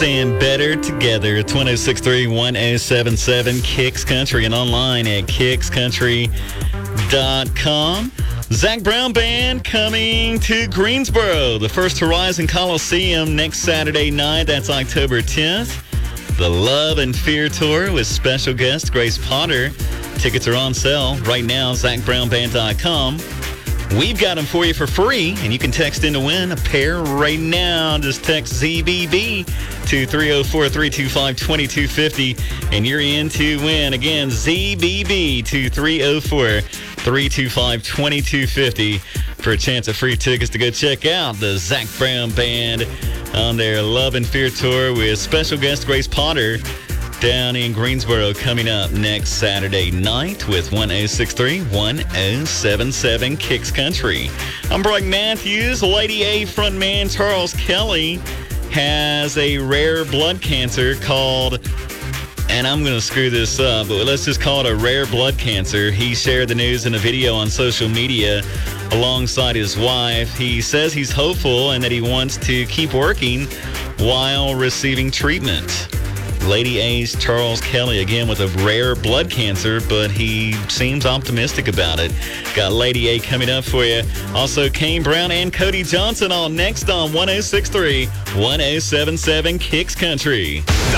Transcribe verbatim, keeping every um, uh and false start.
And better together. It's one oh six three, one oh seven seven Kicks Country and online at kicks country dot com. Zac Brown Band coming to Greensboro. The First Horizon Coliseum next Saturday night. That's October tenth. The Love and Fear Tour with special guest Grace Potter. Tickets are on sale right now, zac brown band dot com. We've got them for you for free, and you can text in to win a pair right now. Just text Z B B to three oh four, three two five, two two five oh, and you're in to win. Again, Z B B to three oh four, three two five, two two five oh for a chance of free tickets to go check out the Zac Brown Band on their Love and Fear Tour with special guest Grace Potter down in Greensboro coming up next Saturday night with one oh six three, one oh seven seven Kicks Country. I'm Brock Matthews. Lady A frontman Charles Kelly has a rare blood cancer called, and I'm going to screw this up, but let's just call it a rare blood cancer. He shared the news in a video on social media alongside his wife. He says he's hopeful and that he wants to keep working while receiving treatment. Lady A's Charles Kelly, again, with a rare blood cancer, but he seems optimistic about it. Got Lady A coming up for you. Also, Kane Brown and Cody Johnson all next on one oh six three, one oh seven seven Kicks Country.